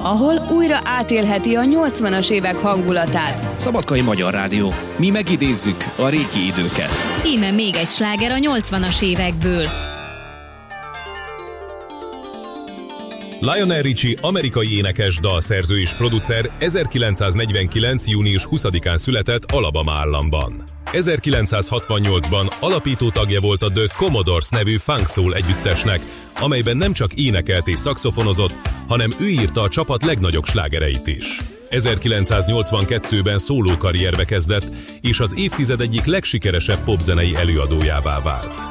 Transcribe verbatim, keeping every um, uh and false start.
ahol újra átélheti a nyolcvanas évek hangulatát. Szabadkai Magyar Rádió. Mi megidézzük a régi időket. Íme még egy sláger a nyolcvanas évekből. Lionel Richie amerikai énekes, dalszerző és producer ezerkilencszáznegyvenkilenc. június huszadikán született Alabama államban. ezerkilencszázhatvannyolcban alapító tagja volt a The Commodores nevű funk soul együttesnek, amelyben nem csak énekelt és szaxofonozott, hanem ő írta a csapat legnagyobb slágereit is. ezerkilencszáznyolcvankettőben szólókarrierbe kezdett, és az évtized egyik legsikeresebb popzenei előadójává vált.